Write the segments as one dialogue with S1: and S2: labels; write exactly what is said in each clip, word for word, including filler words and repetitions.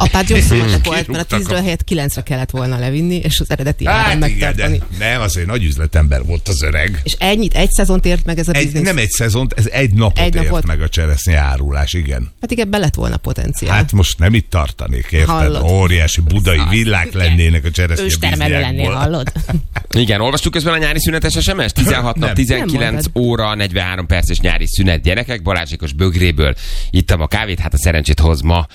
S1: Apád jó születek volt, mert a tízről helyett kilencre kellett volna levinni, és az eredeti áron
S2: hát
S1: megtartani.
S2: Igen, de nem, azért nagy üzletember volt az öreg.
S1: És ennyit, egy szezont ért meg ez a
S2: egy,
S1: biznisz?
S2: Nem egy szezont, ez egy napot egy ért napot. meg a cseresznye árulás, igen.
S1: Hát igen, be lett volna potenciál.
S2: Hát most nem itt tartanék, érted?
S1: Hallod.
S2: Óriási budai villák lennének a cseresznye
S1: őstermelő lennél, hallod?
S3: Igen, olvastuk közben a nyári szünetes es em es? tizenhat nap, tizenkilenc óra, negyvenhárom perces nyári szünet, gyerekek, Balázsékos Bögréből ittam a kávét, hát a szerencsét hoz ma,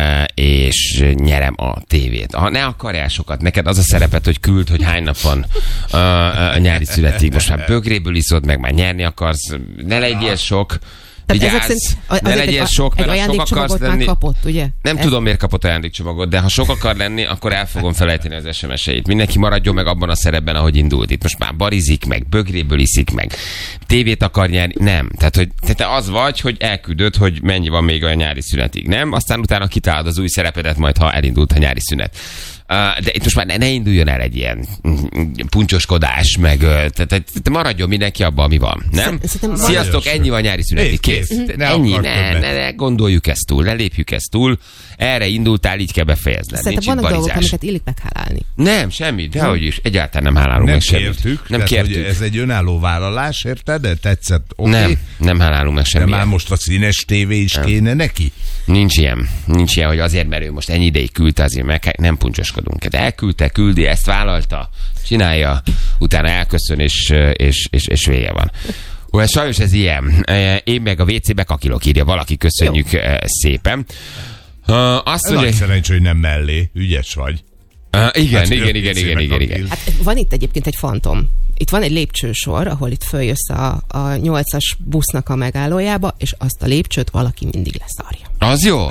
S3: és nyerem a tévét. Ha ne akarjál sokat, neked az a szerepet, hogy küld, hogy hány nap van a, a nyári szünetig. Most már Bögréből iszod, meg már nyerni akarsz, ne legyél sok. Vigyázz, ne legyél sok, mert ha sok akarsz lenni...
S1: Kapott, ugye?
S3: Nem Ez... tudom, miért kapott ajándékcsomagot, de ha sok akar lenni, akkor el fogom felejteni az es em es-eit. Mindenki maradjon meg abban a szerepben, ahogy indult. Itt most már barizik, meg Bögréből iszik, meg tévét akar nyerni. Nem. Tehát, hogy te az vagy, hogy elküldöd, hogy mennyi van még a nyári szünetig. Nem? Aztán utána kitálod az új szerepedet majd, ha elindult a nyári szünet. Uh, de itt most már ne, ne induljon el egy ilyen puncsoskodás, meg tehát maradjon mindenki abban, ami van. Nem?
S1: Szerintem
S3: Sziasztok, ennyi van nyári szünetig, kész.
S2: Ne
S3: ennyi, ne, ne, ne gondoljuk ezt túl, ne lépjük ezt túl. Erre indultál, így kell befejezned.
S1: Szerintem vannak dolgok, amiket illik meghálálni.
S3: Nem, semmi, dehogy is. Egyáltalán nem hálálunk meg semmit.
S2: Kértük,
S3: nem
S2: tehát,
S3: kértük.
S2: Ez egy önálló vállalás, érted? De tetszett, oké. Okay.
S3: Nem, nem hálálunk meg semmit.
S2: De már most a színes tévé is nem. kéne neki?
S3: Nincs ilyen. Nincs ilyen, hogy azért, mert ő most ennyi ideig küldte, azért meg nem puncsoskodunk. De elküldte, küldi, ezt vállalta, csinálja, utána elköszön, és, és, és, és vége van. Hú, sajnos ez ilyen. Én meg a vé cébe kakilok, írja valaki, köszönjük Jó. szépen. Uh, azt
S2: mondja, nagy szerencsé, hogy nem mellé, ügyes vagy.
S3: Uh, igen, hát, igen, igen, igen, igen, igen.
S1: Hát van itt egyébként egy fantom. Itt van egy lépcsősor, ahol itt följössz a, a nyolcas busznak a megállójába, és azt a lépcsőt valaki mindig leszarja.
S3: Az jó.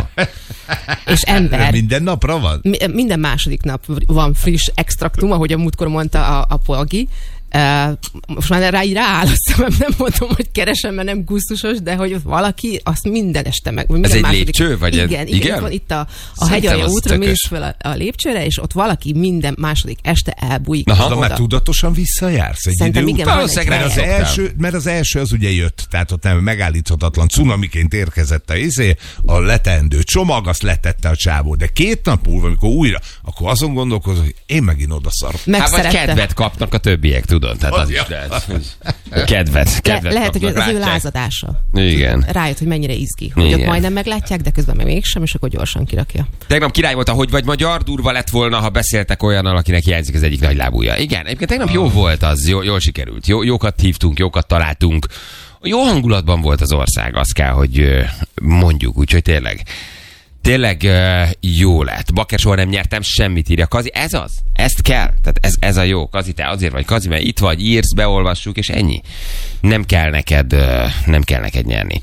S1: És ember.
S2: Minden napra van?
S1: Minden második nap van friss extraktum, ahogy a múltkor mondta a, a Polgi. Uh, most már rá így rááll a szemem, nem mondom, hogy keresem, mert nem gusztusos, de hogy valaki azt minden este meg. Minden
S3: ez egy
S1: második...
S3: lépcső? Vagy
S1: igen,
S3: ez...
S1: igen, igen, van itt a, a hegyalja útra, mész fel a, a lépcsőre, és ott valaki minden második este elbújik.
S2: De már tudatosan visszajársz egy
S1: Szerintem
S2: idő
S1: igen,
S2: után? Mert az, első, mert az első az ugye jött, tehát ott nem megállíthatatlan cunamiként érkezett a izé, a leteendő csomag, azt letette a csávó, de két nap múlva, amikor újra, akkor azon gondolkozom, hogy én megint odaszarok.
S3: Hát vagy kedvet kapnak a többiek, tudod? Tehát az, az is lehet. Kedvet, kedvet
S1: Le, lehet,
S3: kapnak,
S1: hogy az
S3: látják.
S1: ő lázadása.
S3: Igen.
S1: Rájött, hogy mennyire izgi. Hogy ott majdnem meglátják, de közben meg mégsem, és akkor gyorsan kirakja.
S3: Tegnap király volt, hogy vagy magyar, durva lett volna, ha beszéltek olyannal, akinek hiányzik az egyik nagy lábúja. Igen, egyébként tegnap jó volt az, jó, jól sikerült. Jó, jókat hívtunk, jókat találtunk. Jó hangulatban volt az ország, azt kell, hogy mondjuk, úgyhogy tényleg. Tényleg uh, jó lett. Bakker, soha nem nyertem semmit, írja Kazi. Ez az. Ezt kell. Tehát ez, ez a jó. Kazi, te azért vagy Kazi, mert itt vagy, írsz, beolvassuk, és ennyi. Nem kell neked, uh, nem kell neked nyerni.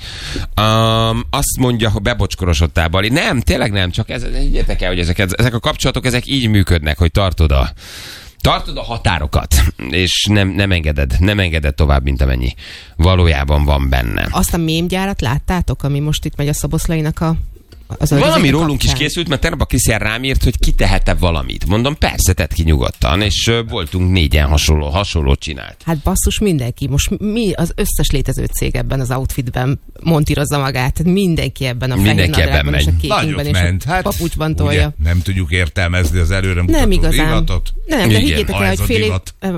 S3: Um, azt mondja, hogy bebocskorosodtál, Bali. Nem, tényleg nem. Csak ez, értek el, hogy ezek, ezek a kapcsolatok, ezek így működnek, hogy tartod a Tartod a határokat, és nem, nem engeded, nem engeded tovább, mint amennyi valójában van benne.
S1: Azt a mémgyárat láttátok, ami most itt megy a Szoboszlainak a Az
S3: valami rólunk kapcsán is készült, mert tegnap a Krisztián rám írt, hogy ki tehet-e valamit. Mondom, persze, tedd ki nyugodtan, és uh, voltunk négyen hasonló, hasonlót csinált.
S1: Hát basszus, mindenki. Most mi az összes létező cég ebben az outfitben montírozza magát. Tehát mindenki ebben a fehér nadrágban és a kékingben és a hát, papucsban tolja. Ugye,
S2: nem tudjuk értelmezni az előre mutató
S1: nem igazán.
S2: Divatot.
S1: Nem, de higgyétek el, hogy fél év,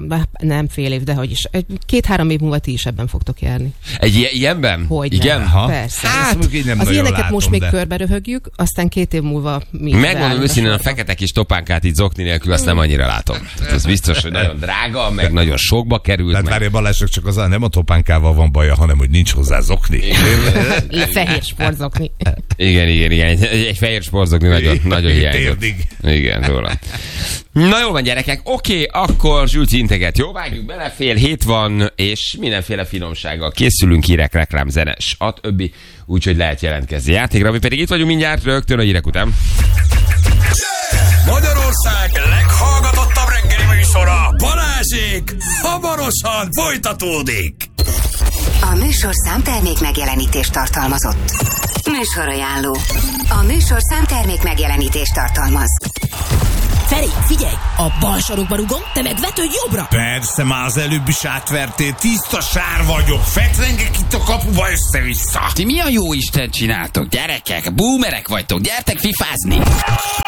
S1: nem fél év, de hogy is. Két-három év múlva ti is ebben fogtok járni.
S3: Egy ilyenben?
S1: Hogy
S3: igen?
S1: Nem. Persze.
S2: Hát,
S1: az ilyeneket most még körbe röhögjük, aztán két év múlva mi.
S3: Megmondom őszintén, a fekete kis topánkát így zokni nélkül azt nem annyira látom. Ez biztos, hogy nagyon drága, meg nagyon sokba került.
S2: Tehát várja, Balázsnak csak az nem a topánkával van baja, hanem hogy nincs hozzá zokni.
S1: Fehér sportzokni.
S3: Igen, igen, igen. Egy, egy fehér sportzokni nagyon, nagyon hiányzott. Igen, róla. Na jól van, gyerekek. Oké, akkor Zsülci integet. Jó, vágjuk bele, fél hét van, és mindenféle finomsággal készülünk, hírek, reklám, zene, stb. Úgyhogy lehet jelentkezni játékra, mi pedig itt vagyunk mindjárt rögtön a hírek után.
S4: Magyarország leghallgatottabb reggeli műsora, Balázsék, hamarosan folytatódik.
S5: A műsor számtermék megjelenítést tartalmazott. Műsorajánló. A műsor számtermék megjelenítést tartalmaz.
S6: Feri, figyelj! A bal sarokba rugom, te meg vetődj jobbra!
S4: Persze, már az előbb is átvertél, tiszta sár vagyok, fetrengek itt a kapuba össze-vissza.
S7: Ti mi a jó Isten csináltok, gyerekek? Boomerek vagytok, gyertek fifázni!